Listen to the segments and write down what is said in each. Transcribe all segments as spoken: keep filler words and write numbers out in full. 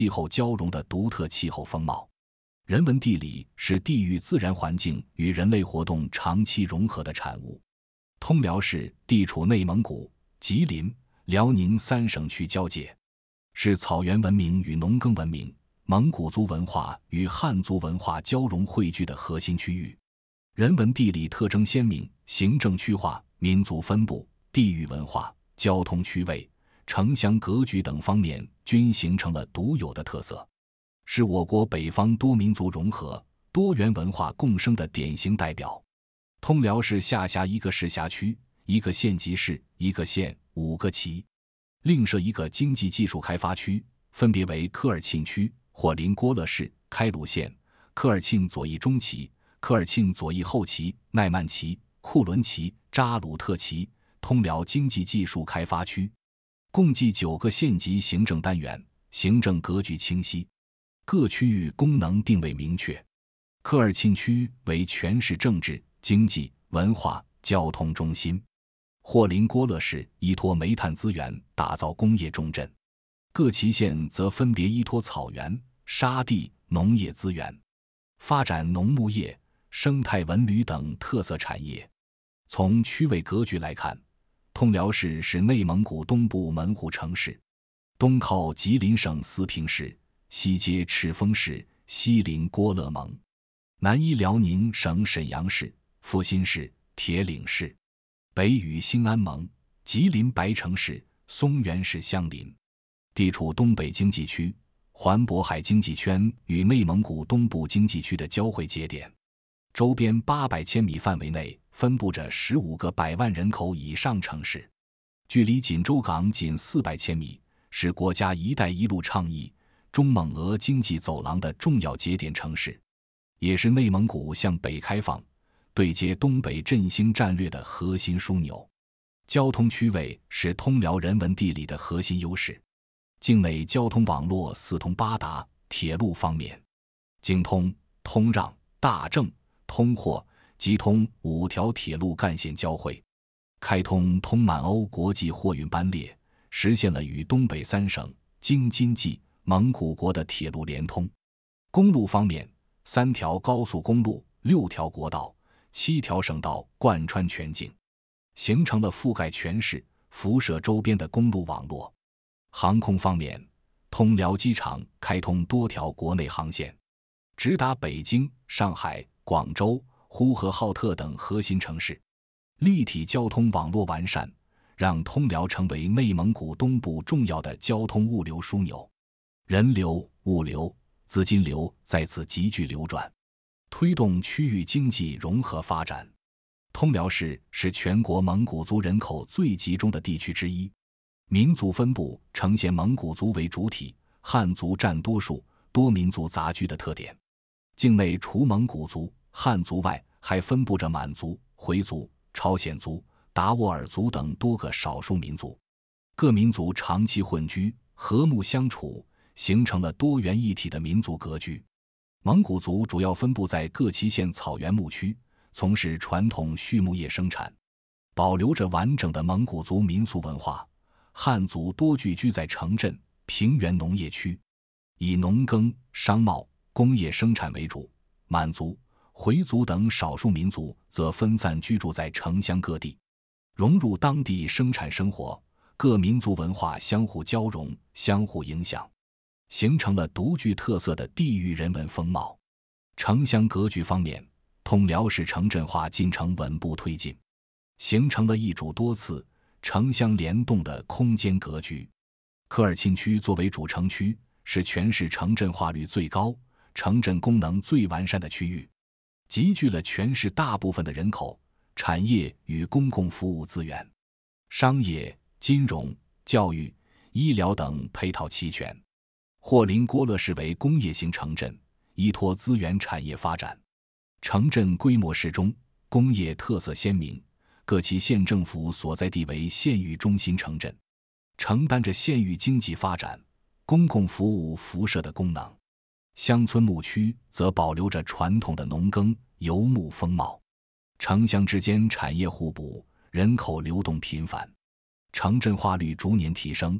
气候交融的独特气候风貌。人文地理是地域自然环境与人类活动长期融合的产物。通辽市地处内蒙古、吉林、辽宁三省区交界，是草原文明与农耕文明、蒙古族文化与汉族文化交融汇聚的核心区域。人文地理特征鲜明，行政区划、民族分布、地域文化、交通区位、城乡格局等方面均形成了独有的特色，是我国北方多民族融合、多元文化共生的典型代表。通辽市下辖一个市辖区、一个县级市、一个县、五个旗，另设一个经济技术开发区，分别为科尔沁区、霍林郭勒市、开鲁县、科尔沁左翼中旗、科尔沁左翼后旗、奈曼旗、库伦旗、扎鲁特旗、通辽经济技术开发区，共计九个县级行政单元，行政格局清晰，各区域功能定位明确。科尔沁区为全市政治、经济、文化、交通中心。霍林郭勒市依托煤炭资源打造工业重镇，各旗县则分别依托草原、沙地、农业资源，发展农牧业、生态文旅等特色产业。从区位格局来看，通辽市是内蒙古东部门户城市，东靠吉林省思平市，西接赤峰市，西临郭勒盟，南依辽宁省沈阳市、阜新市、铁岭市，北与兴安盟、吉林白城市、松原市相邻，地处东北经济区、环渤海经济圈与内蒙古东部经济区的交汇节点。周边八百千米范围内分布着十五个百万人口以上城市，距离锦州港仅四百千米，是国家“一带一路”倡议、中蒙俄经济走廊的重要节点城市，也是内蒙古向北开放、对接东北振兴战略的核心枢纽。交通区位是通辽人文地理的核心优势。境内交通网络四通八达，铁路方面，京通、通让、大正、通霍、即通五条铁路干线交汇，开通通满欧国际货运班列，实现了与东北三省、京津冀、蒙古国的铁路联通。公路方面，三条高速公路、六条国道、七条省道贯穿全境，形成了覆盖全市、辐射周边的公路网络。航空方面，通辽机场开通多条国内航线，直达北京、上海、广州、呼和浩特等核心城市。立体交通网络完善，让通辽成为内蒙古东部重要的交通物流枢纽，人流、物流、资金流在此急剧流转，推动区域经济融合发展。通辽市是全国蒙古族人口最集中的地区之一，民族分布呈现蒙古族为主体、汉族占多数、多民族杂居的特点。境内除蒙古族、汉族外，还分布着满族、回族、朝鲜族、达斡尔族等多个少数民族，各民族长期混居，和睦相处，形成了多元一体的民族格局。蒙古族主要分布在各旗县草原牧区，从事传统畜牧业生产，保留着完整的蒙古族民俗文化。汉族多聚居在城镇、平原农业区，以农耕、商贸、工业生产为主。满族、回族等少数民族则分散居住在城乡各地，融入当地生产生活，各民族文化相互交融、相互影响，形成了独具特色的地域人文风貌。城乡格局方面，通辽市城镇化进程稳步推进，形成了一主多次、城乡联动的空间格局。科尔沁区作为主城区，是全市城镇化率最高、城镇功能最完善的区域，集聚了全市大部分的人口、产业与公共服务资源，商业、金融、教育、医疗等配套齐全。霍林郭勒市为工业型城镇，依托资源产业发展，城镇规模适中，工业特色鲜明，各旗县政府所在地为县域中心城镇，承担着县域经济发展、公共服务辐射的功能。乡村牧区则保留着传统的农耕、游牧风貌，城乡之间产业互补，人口流动频繁，城镇化率逐年提升。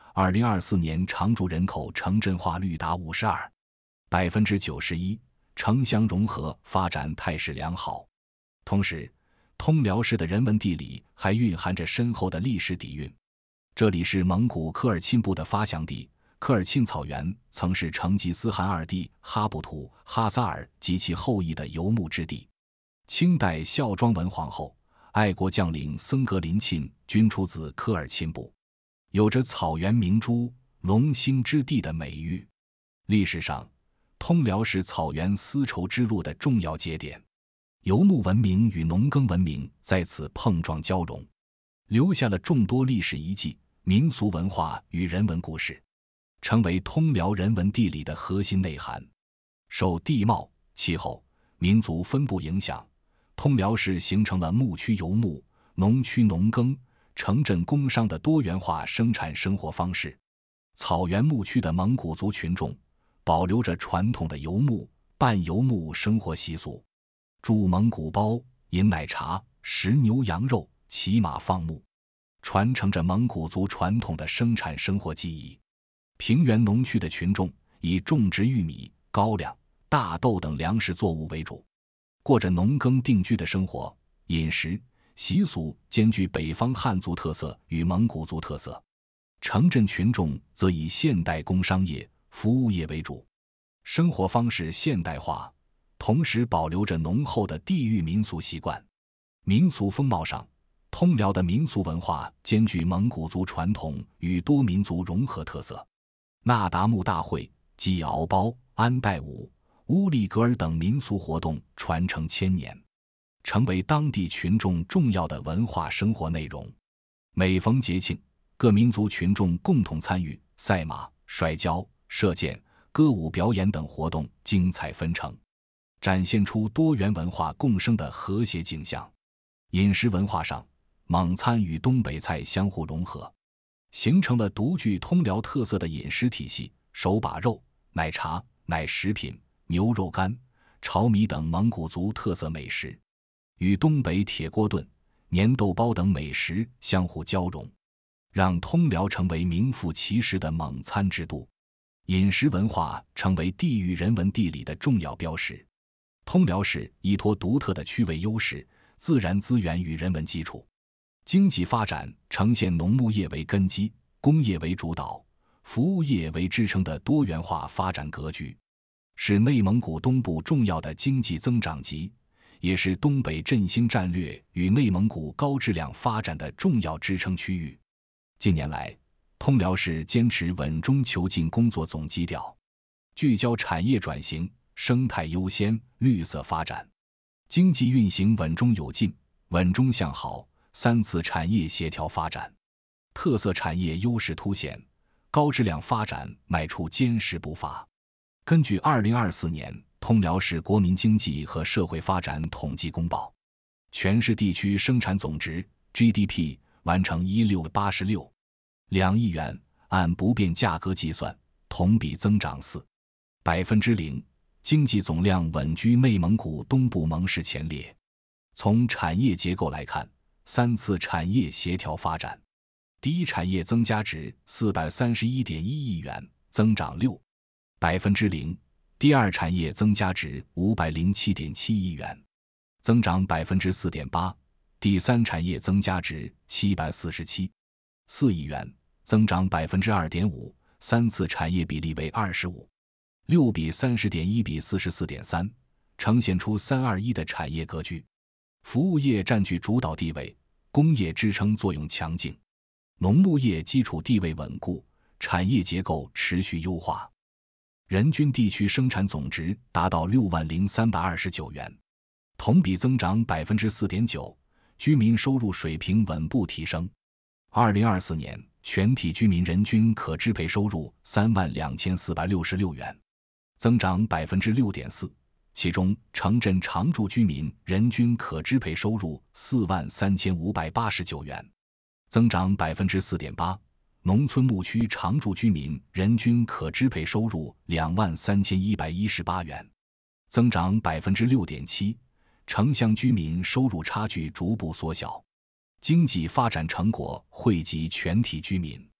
二零二四年常住人口城镇化率达五十二百分之九十一，城乡融合发展态势良好。同时，通辽市的人文地理还蕴含着深厚的历史底蕴。这里是蒙古科尔沁部的发祥地，科尔沁草原曾是成吉思汗二弟哈布图、哈萨尔及其后裔的游牧之地。清代孝庄文皇后、爱国将领僧格林沁均出自科尔沁部，有着草原明珠、龙兴之地的美誉。历史上，通辽是草原丝绸之路的重要节点，游牧文明与农耕文明在此碰撞交融，留下了众多历史遗迹、民俗文化与人文故事，成为通辽人文地理的核心内涵。受地貌、气候、民族分布影响，通辽市形成了牧区游牧、农区农耕、城镇工商的多元化生产生活方式。草原牧区的蒙古族群众保留着传统的游牧、半游牧生活习俗，筑蒙古包、饮奶茶、食牛羊肉、骑马放牧，传承着蒙古族传统的生产生活技艺。平原农区的群众以种植玉米、高粱、大豆等粮食作物为主，过着农耕定居的生活，饮食习俗兼具北方汉族特色与蒙古族特色。城镇群众则以现代工商业、服务业为主，生活方式现代化，同时保留着浓厚的地域民俗习惯。民俗风貌上，通辽的民俗文化兼具蒙古族传统与多民族融合特色。那达慕大会、祭敖包、安代舞、乌力格尔等民俗活动传承千年，成为当地群众重要的文化生活内容。每逢节庆，各民族群众共同参与赛马、摔跤、射箭、歌舞表演等活动，精彩纷呈，展现出多元文化共生的和谐景象。饮食文化上，蒙餐与东北菜相互融合，形成了独具通辽特色的饮食体系。手把肉、奶茶、奶食品、牛肉干、炒米等蒙古族特色美食，与东北铁锅炖、粘豆包等美食相互交融，让通辽成为名副其实的蒙餐之都。饮食文化成为地域人文地理的重要标识。通辽市依托独特的区位优势、自然资源与人文基础，经济发展呈现农牧业为根基、工业为主导、服务业为支撑的多元化发展格局，是内蒙古东部重要的经济增长极，也是东北振兴战略与内蒙古高质量发展的重要支撑区域。近年来，通辽市坚持稳中求进工作总基调，聚焦产业转型、生态优先、绿色发展，经济运行稳中有进、稳中向好，三次产业协调发展，特色产业优势凸显，高质量发展迈出坚实步伐。根据二零二四年通辽市国民经济和社会发展统计公报，全市地区生产总值 G D P 完成一千六百八十六点二亿元，按不变价格计算，同比增长百分之四点零，经济总量稳居内蒙古东部盟市前列。从产业结构来看，三次产业协调发展，第一产业增加值 四百三十一点一亿元，增长百分之六；第二产业增加值 五百零七点七亿元，增长 百分之四点八；第三产业增加值七百四十七点四亿元，增长 百分之二点五， 三次产业比例为二十五，六比三十点一比四十四点三，呈现出三二一的产业格局。服务业占据主导地位，工业支撑作用强劲，农牧业基础地位稳固，产业结构持续优化。人均地区生产总值达到六万零三百二十九元，同比增长 百分之四点九， 居民收入水平稳步提升。二零二四年全体居民人均可支配收入三万两千四百六十六元，增长 百分之六点四， 其中城镇常住居民人均可支配收入四万三千五百八十九元，增长 百分之四点八， 农村牧区常住居民人均可支配收入两万三千一百一十八元，增长 百分之六点七， 城乡居民收入差距逐步缩小，经济发展成果惠及全体居民。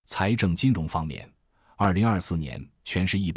财政金融方面，二零二四年全市一